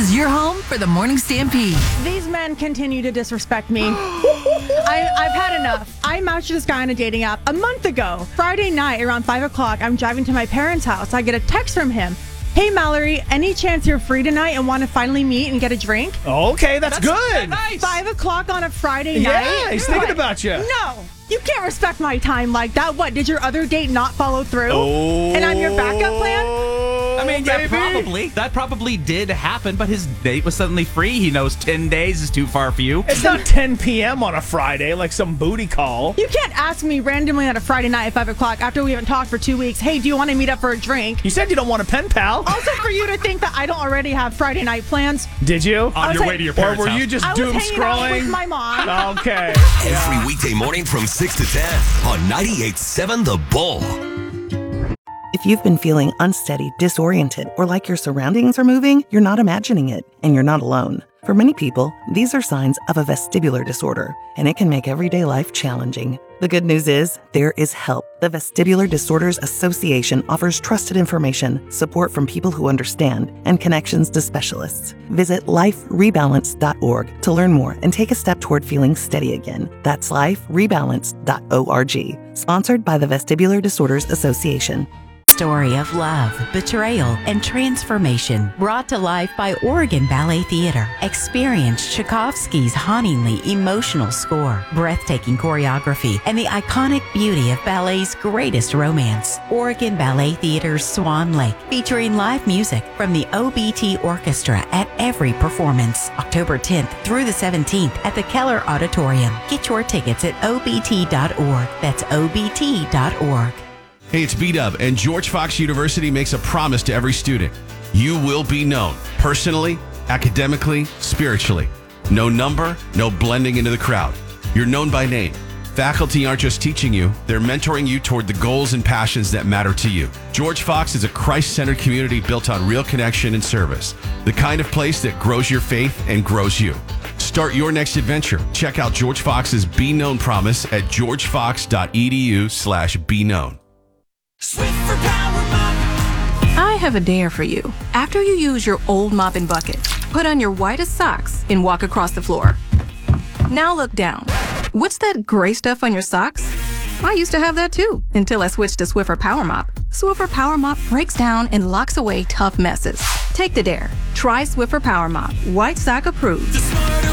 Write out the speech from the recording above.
is your home for the Morning Stampede. These men continue to disrespect me. I've had enough. I matched this guy on a dating app a month ago. Friday night around 5 o'clock, I'm driving to my parents' house. I get a text from him. Hey, Mallory, any chance you're free tonight and want to finally meet and get a drink? Okay, that's good. Nice. 5 o'clock on a Friday night? Yeah, he's thinking about you. No, you can't respect my time like that. What, did your other date not follow through? Oh, And I'm your backup plan? I mean, yeah, baby. That probably did happen, but his date was suddenly free. He knows 10 days is too far for you. It's not 10 p.m. on a Friday like some booty call. You can't ask me randomly on a Friday night at 5 o'clock after we haven't talked for 2 weeks, hey, do you want to meet up for a drink? You said you don't want a pen pal. Also for you to think that I don't already have Friday night plans. Did you? On your way to your parents' Or were house. you just I was doom hanging out with scrolling? my mom. Okay. Every weekday morning from 6 to 10 on 98.7 The Bull. If you've been feeling unsteady, disoriented, or like your surroundings are moving, you're not imagining it, and you're not alone. For many people, these are signs of a vestibular disorder, and it can make everyday life challenging. The good news is, there is help. The Vestibular Disorders Association offers trusted information, support from people who understand, and connections to specialists. Visit liferebalance.org to learn more and take a step toward feeling steady again. That's liferebalance.org. Sponsored by the Vestibular Disorders Association. Story of love, betrayal, and transformation brought to life by Oregon Ballet Theater. Experience Tchaikovsky's hauntingly emotional score, breathtaking choreography, and the iconic beauty of ballet's greatest romance. Oregon Ballet Theater's Swan Lake, featuring live music from the OBT Orchestra at every performance. October 10th through the 17th at the Keller Auditorium. Get your tickets at obt.org. That's obt.org. Hey, it's B-Dub, and George Fox University makes a promise to every student. You will be known, personally, academically, spiritually. No number, no blending into the crowd. You're known by name. Faculty aren't just teaching you, they're mentoring you toward the goals and passions that matter to you. George Fox is a Christ-centered community built on real connection and service. The kind of place that grows your faith and grows you. Start your next adventure. Check out George Fox's Be Known promise at georgefox.edu/beknown. Swiffer Power Mop. I have a dare for you. After you use your old mop and bucket, put on your whitest socks and walk across the floor. Now look down. What's that gray stuff on your socks? I used to have that too, until I switched to Swiffer Power Mop. Swiffer Power Mop breaks down and locks away tough messes. Take the dare. Try Swiffer Power Mop. White sock approved.